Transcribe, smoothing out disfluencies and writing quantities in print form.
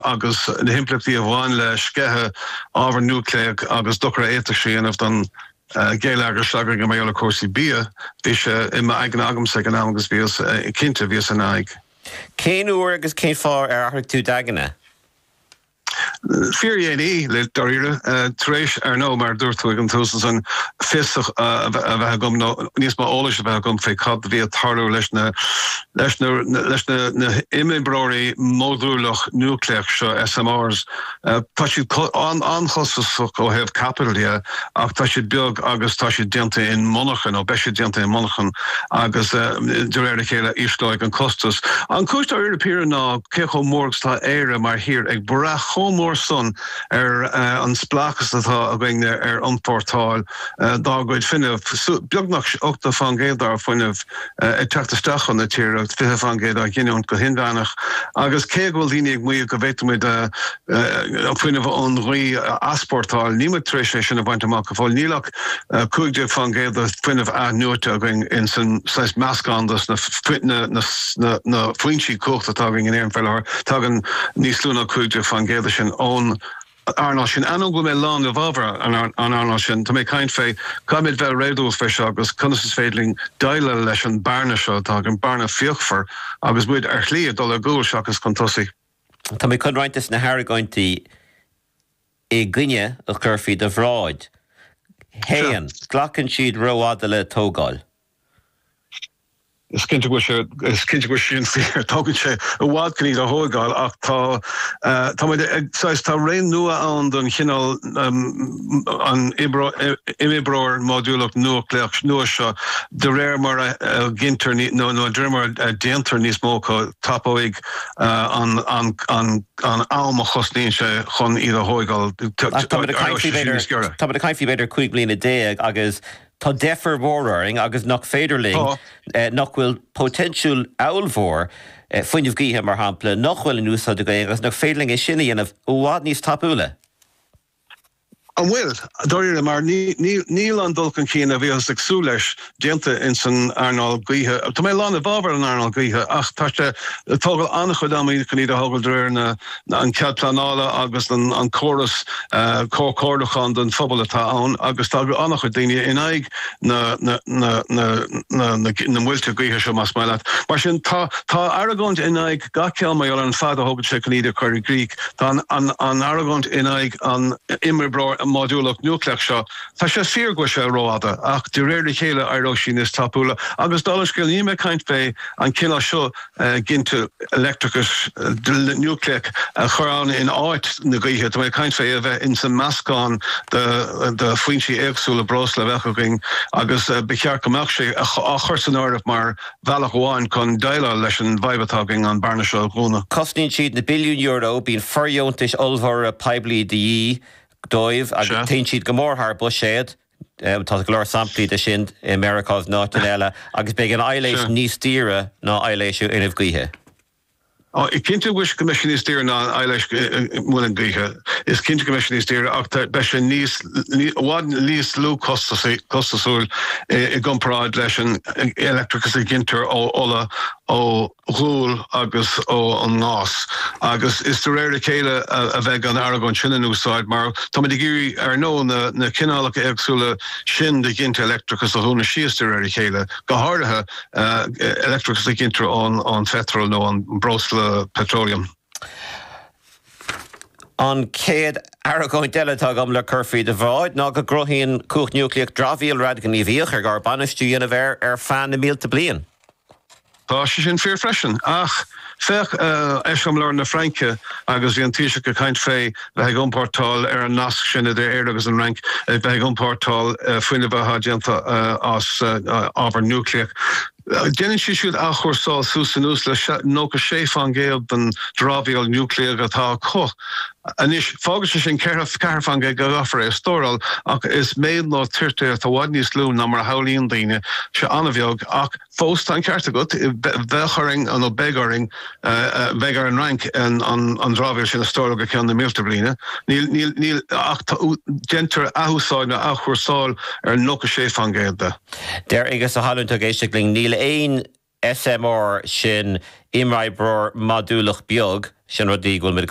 agus na himplachtaí a bháin le scethe ábhar núcléach agus dochra éiteach síanamh don géileagar seagar go mbeadh le cuasaí bia, bhí sé imime aigean agamsa an agus bhíos cinnte bhíos an aig. Cén uair agus cén fár ar tú daganna? Fíorhéanaí le doíire taréis nó mar dúirtúig an túsas an fiosach a bheith gom níos má ólas a bheith gom fé cad bhí tarú leis na imibróirí módúlach núcléach seo SMRs. Tá siad anchosach ó hebh capital ach tá siad beag agus tá siad dianta in monachan ó beisiad dianta in monachan agus de réir chéile ísláig an costas. An cúist ar Européir ná cecho mórgus tá éire mar hir ag bura chomór son an splachas atá a bhaine ar an portáil dágóid finneh beagnach 8 fan géadar foiineh teachtasteach an na tíir 5 fan géadar giniún go hinbheannach agus cé bhfuil daoine ag muo go bhhéitmuid foiineh an roí asportáil níime trééis sin a bhaint amach go bhfuil nílach 5 fan géadar foiineh a nuirte a going in san meascándas na foinsí cocht atá going in éan fellar tagan níos lúna 5 fan géadar sin ón Arná sin an go mé lá a bhahra an Arná sin, Tá mé caiint fé caiid bheith réadúil fé seo agus chunas is féidling daile leis an barna seo tá an barna fiochfar agus buid ar chlíad dul a gúil seachas chun tosaí. Tá mé chun rointas na Harragáintí i gcuine a churfií de bhráid. Héan, ghlachann siad roáda le tógáil. Is cinnte go sin fear tágann sé a bhád cní a thógáil ach tá réon nua an don chinál an imibróir modúlach nuacléach nua seo de réir mar ginter nó drimar déantar níos mócha tapóig an alma chosníonn sé chun iad a thógáil. Tá a caiinfí beidir 5 bliana déag agus tá defer mórring agus nach féidirling nach bhfuil potential aulmhór foiineh gíthe mar hampla nach bhfuil an úsá de agus nach féidirling é sinna dhéanamh óhád níos tapúla. An bhfuil, doir mar níl an dulcan cían a bhí as agsú leis dianta in san Arnáil Gaoithe. Tá mé lána bhábhar an Arnáil Gaoithe ach táiste tógáil annach chud amí go níad a thugil dréir an cead planála agus an choras cócordachan den phobal atá ann agus tá go annach chud daine in aig na mhuilte Gaoithe seo mas maiile. Mar sin tá Aragont in aig ga ceall mai an fad a thugil sé go níad a chuir Gríc. Tá an Aragont in aig an imibróir modúlach núcléach seo, tá sé fíor go sé róáda ach de réir chéile aró sin is tapúla agus dálascail ní me caiint fé an cinná seo gintu electricus núcléach chorán in áit na Gaoithe, tá mé caiint fé a bheith in san meascán de foinsí éagsúla bros le bhechaing agus bechear gomeach sé a chuirsan áireamh mar bhealach bháin chun daile leis an bhaibhatáging an barna seo gúna. Cosníonn siad na billiún euro bíon forjóntais olmhar a peblií de dóibh agus taon siad go mórthar buséad tá go leir samplaí de sin i Americáh ná in eile agus beag an eiléis níos tíre ná eiléisú inmh Gaoithe. I cinnte wish commission is there na eileis mulan Gaoithe. Is cinnte commission is there ach be sé níos níos lú costasúil I gcomparáid leis an electricus I ginter ó ghúil agus ó an ngás. Agus is de réir chéile a bheith an Aragón sin an úsáid mar tá de géirí ar nó na cinálacha éagsúla sin de ginter electricus a húna síos de réir chéile. Go háirithe electricus I ginter an fetrol nó an brosla petroleum. An céad Aragóin deletá gom le curfií de bhráid ná go grothíonn cúch núcléach drábhíal rad gan níomhíoch ar gar banistú dhéanamh ar fan na mílta bliain. Tá sé sin fear freisin ach fech eisam leir na Franke agus bhí an tíise go caiint fé bheith gomportáil ar an nasc sinna de éir agus an rank bheith gomportáil foioine bheitha dianta as ábhar núcléach. Dénn si siúd a chuirsáil súsan ús le nó go sé fan géad den drábhíal núcléach atá có. Anis fágus sin cear fan go gafar é stóral ach is méad ná tuirte a bhhaid níos lú ná mar haolíon daine se anna bheag ach fós tan ceart agat bheitcharing an ó begaring begar an rank an drábhíal sin a stóral go ceann na mílta bliana. Níl ach gentar athúsáid na a chuirsáil ar nó go sé fan géad de. Déir agus a hallúnta géisteachling níl éon SMR sin imreibreoir modúlach beag sin rudí ghfuil